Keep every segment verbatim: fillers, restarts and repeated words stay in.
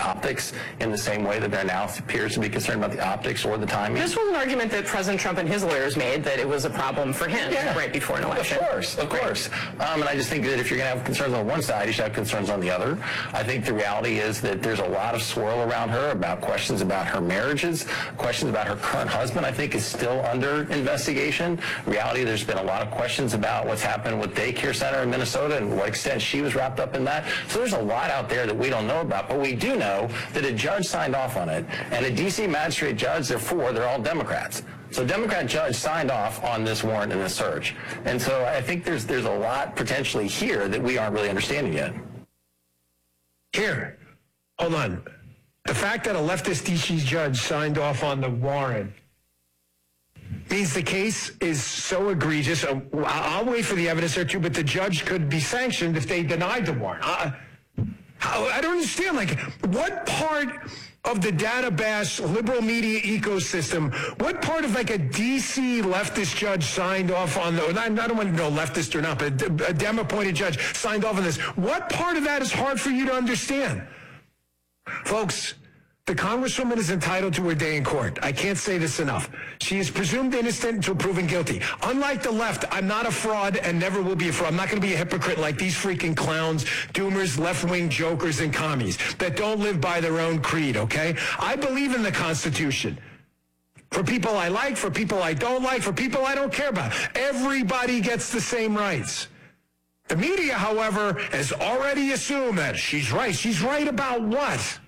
optics in the same way that there now appears to be concerned about the optics or the timing. This was an argument that President Trump and his lawyers made, that it was a problem for him yeah. right before an election. Of course, of course. Um, and I just think that if you're going to have concerns on one side, you should have concerns on the other. I think the reality is that there's a lot of swirl around her about questions about her marriages, questions about her current husband, I think, is still under investigation. Reality, there's been a lot of questions about what's happened with daycare center in Minnesota and what extent she was wrapped up in that. So there's a lot out there that we don't know about, but we do know that a judge signed off on it, and a D C magistrate judge, therefore, they're all Democrats. So Democrat judge signed off on this warrant and this search. And so I think there's there's a lot potentially here that we aren't really understanding yet. Here, hold on. The fact that a leftist D C judge signed off on the warrant means the case is so egregious. I'll wait for the evidence there too, but the judge could be sanctioned if they denied the warrant. I, I don't understand. Like, what part of the data bash liberal media ecosystem, what part of like a D C leftist judge signed off on the, I don't want to know leftist or not, but a Dem-appointed judge signed off on this. What part of that is hard for you to understand? Folks, the Congresswoman is entitled to her day in court. I can't say this enough. She is presumed innocent until proven guilty. Unlike the left, I'm not a fraud and never will be a fraud. I'm not going to be a hypocrite like these freaking clowns, doomers, left-wing jokers, and commies that don't live by their own creed, okay? I believe in the Constitution. For people I like, for people I don't like, for people I don't care about. Everybody gets the same rights. The media, however, has already assumed that she's right. She's right about what?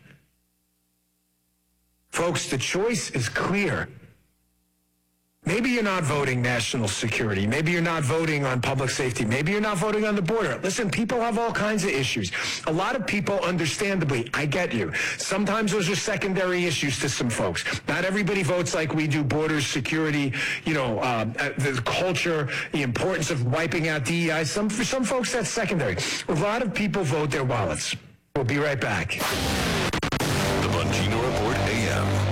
Folks, the choice is clear. Maybe you're not voting national security. Maybe you're not voting on public safety. Maybe you're not voting on the border. Listen, people have all kinds of issues. A lot of people, understandably, I get you. Sometimes those are secondary issues to some folks. Not everybody votes like we do. Borders, security, you know, uh, the culture, the importance of wiping out D E I. Some, for some folks, that's secondary. A lot of people vote their wallets. We'll be right back. The Bongino Report A M.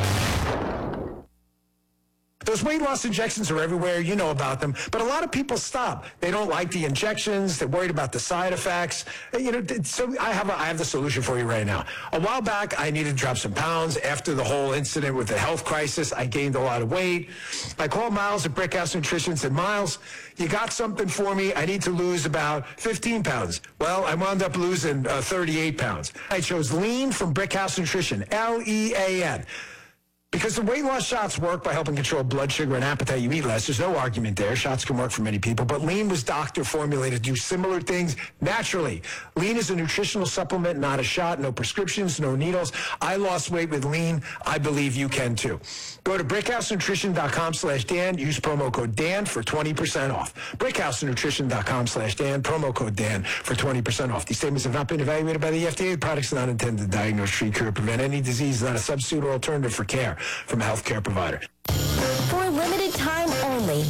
Those weight loss injections are everywhere. You know about them. But a lot of people stop. They don't like the injections. They're worried about the side effects. You know, so I have a, I have the solution for you right now. A while back, I needed to drop some pounds. After the whole incident with the health crisis, I gained a lot of weight. I called Miles at Brickhouse Nutrition and said, Miles, you got something for me? I need to lose about fifteen pounds. Well, I wound up losing uh, thirty-eight pounds. I chose Lean from Brickhouse Nutrition, L E A N. Because the weight loss shots work by helping control blood sugar and appetite, you eat less. There's no argument there. Shots can work for many people. But Lean was doctor formulated to do similar things naturally. Lean is a nutritional supplement, not a shot. No prescriptions, no needles. I lost weight with Lean. I believe you can too. Go to brickhousenutrition.com slash Dan. Use promo code Dan for twenty percent off. brickhousenutrition.com slash Dan. Promo code Dan for twenty percent off. These statements have not been evaluated by the F D A. The products are not intended to diagnose, treat, cure, or prevent any disease. Not a substitute or alternative for care from a healthcare provider.